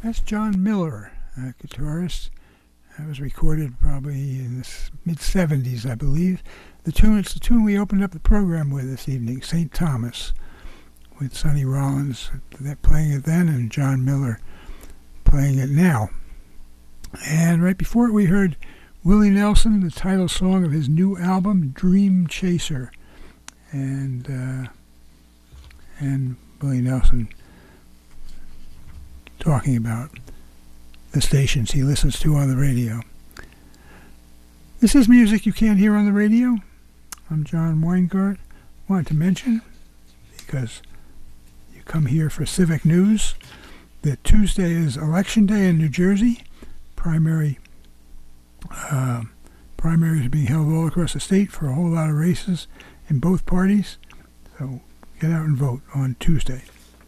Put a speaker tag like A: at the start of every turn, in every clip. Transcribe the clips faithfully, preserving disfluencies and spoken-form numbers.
A: That's John Miller, a guitarist. That was recorded probably in the mid seventies, I believe. The tune, it's the tune we opened up the program with this evening, Saint Thomas, with Sonny Rollins playing it then and John Miller playing it now. And right before it we heard Willie Nelson, the title song of his new album, Dream Chaser. And, uh, and Willie Nelson talking about the stations he listens to on the radio. This is music you can't hear on the radio. I'm John Weingart. Wanted to mention, because you come here for civic news, that Tuesday is Election Day in New Jersey. Primary uh, primaries are being held all across the state for a whole lot of races in both parties. So get out and vote on Tuesday.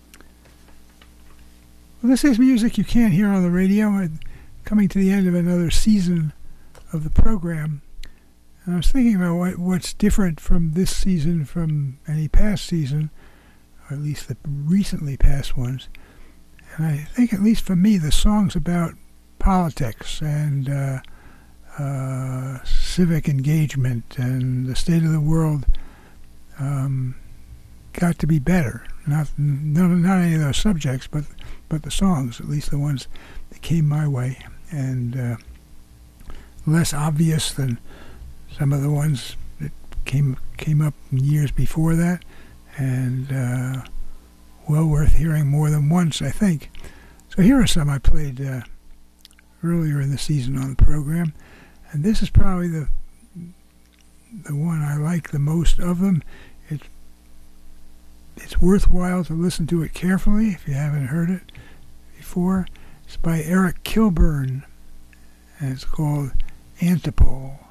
A: Well, this is music you can't hear on the radio. I'm coming to the end of another season of the program. And I was thinking about what, what's different from this season from any past season, or at least the recently past ones. And I think, at least for me, the songs about politics and uh, uh, civic engagement and the state of the world um, got to be better. Not, not not any of those subjects, but but the songs, at least the ones that came my way, and uh, less obvious than some of the ones that came came up years before that, and uh, well worth hearing more than once, I think. So here are some I played uh, earlier in the season on the program, and this is probably the the one I like the most of them. It's It's worthwhile to listen to it carefully if you haven't heard it before. It's by Eric Kilburn, and it's called Antipole.